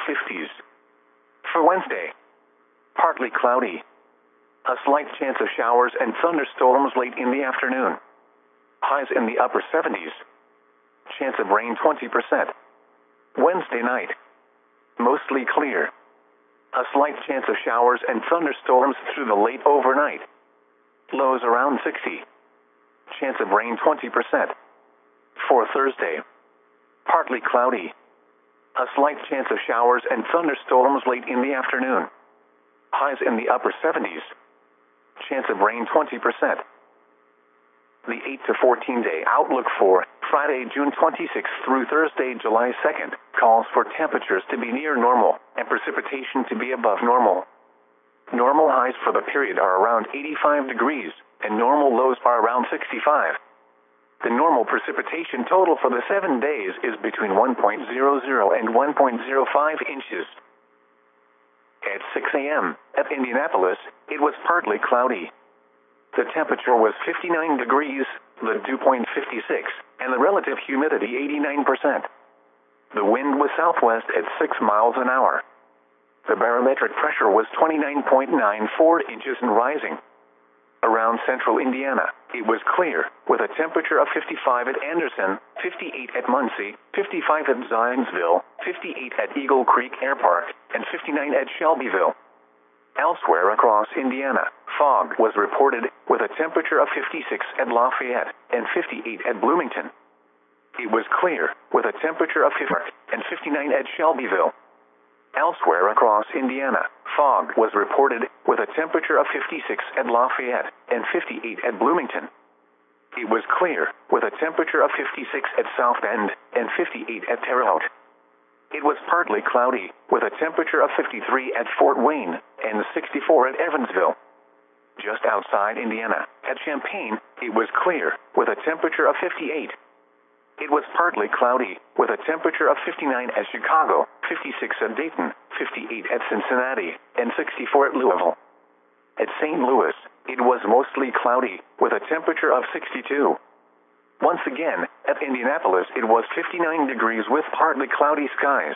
50s. For Wednesday, partly cloudy. A slight chance of showers and thunderstorms late in the afternoon. Highs in the upper 70s. Chance of rain 20%. Wednesday night, mostly clear. A slight chance of showers and thunderstorms through the late overnight. Lows around 60. Chance of rain 20%. For Thursday, partly cloudy. A slight chance of showers and thunderstorms late in the afternoon. Highs in the upper 70s. Chance of rain 20%. The 8 to 14 day outlook for Friday, June 26th through Thursday, July 2nd, calls for temperatures to be near normal and precipitation to be above normal. Normal highs for the period are around 85 degrees, and normal lows are around 65. The normal precipitation total for the 7 days is between 1.00 and 1.05 inches. At 6 a.m., at Indianapolis, it was partly cloudy. The temperature was 59 degrees, the dew point 56, and the relative humidity 89%. The wind was southwest at 6 miles an hour. The barometric pressure was 29.94 inches and rising. Around central Indiana, it was clear, with a temperature of 55 at Anderson, 58 at Muncie, 55 at Zionsville, 58 at Eagle Creek Air Park, and 59 at Shelbyville. Elsewhere across Indiana, fog was reported, with a temperature of 56 at Lafayette and 58 at Bloomington. It was clear, with a temperature of 50 and 59 at Shelbyville. Elsewhere across Indiana, fog was reported, with a temperature of 56 at Lafayette and 58 at Bloomington. It was clear, with a temperature of 56 at South Bend and 58 at Terre Haute. It was partly cloudy, with a temperature of 53 at Fort Wayne and 64 at Evansville. Just outside Indiana, at Champaign, it was clear, with a temperature of 58. It was partly cloudy, with a temperature of 59 at Chicago, 56 at Dayton, 58 at Cincinnati, and 64 at Louisville. At St. Louis, it was mostly cloudy, with a temperature of 62. Once again, at Indianapolis, it was 59 degrees with partly cloudy skies.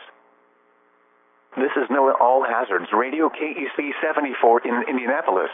This is NOAA All Hazards Radio KEC 74 in Indianapolis.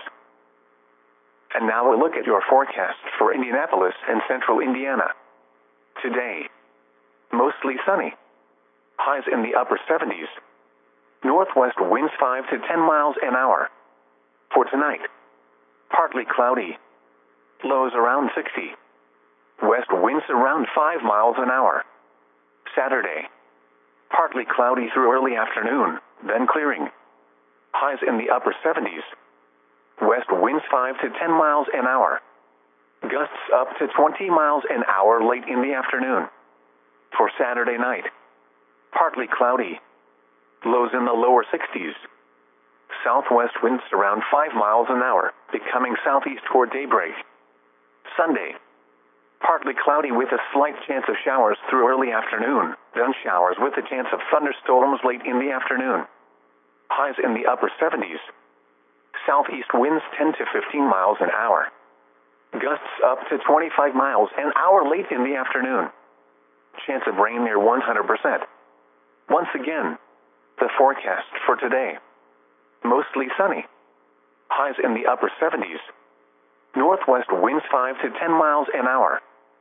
And now a look at your forecast for Indianapolis and central Indiana. Today, mostly sunny. Highs in the upper 70s. Northwest winds 5 to 10 miles an hour. For tonight, partly cloudy. Lows around 60. West winds around 5 miles an hour. Saturday, partly cloudy through early afternoon, then clearing. Highs in the upper 70s. West winds 5 to 10 miles an hour. Gusts up to 20 miles an hour late in the afternoon. For Saturday night, partly cloudy. Lows in the lower 60s. Southwest winds around 5 miles an hour, becoming southeast toward daybreak. Sunday, partly cloudy with a slight chance of showers through early afternoon, then showers with a chance of thunderstorms late in the afternoon. Highs in the upper 70s. Southeast winds 10 to 15 miles an hour. Gusts up to 25 miles an hour late in the afternoon. Chance of rain near 100%. Once again, the forecast for today. Mostly sunny. Highs in the upper 70s. Northwest winds 5 to 10 miles an hour.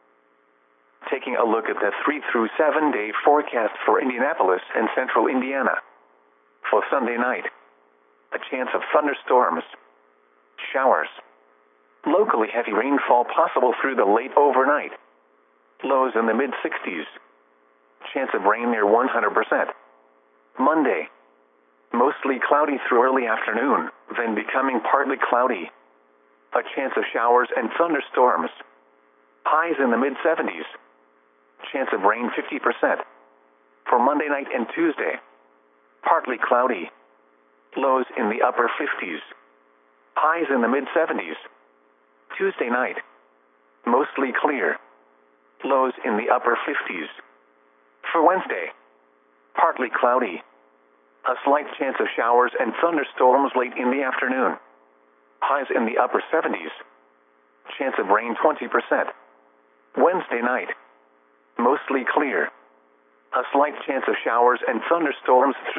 Taking a look at the 3 through 7 day forecast for Indianapolis and central Indiana. For Sunday night, a chance of thunderstorms. Showers. Locally heavy rainfall possible through the late overnight. Lows in the mid-60s. Chance of rain near 100%. Monday, mostly cloudy through early afternoon, then becoming partly cloudy. A chance of showers and thunderstorms. Highs in the mid-70s. Chance of rain 50%. For Monday night and Tuesday, partly cloudy. Lows in the upper 50s. Highs in the mid-70s. Tuesday night, mostly clear. Lows in the upper 50s. For Wednesday, partly cloudy. A slight chance of showers and thunderstorms late in the afternoon. Highs in the upper 70s. Chance of rain 20%. Wednesday night, mostly clear. A slight chance of showers and thunderstorms through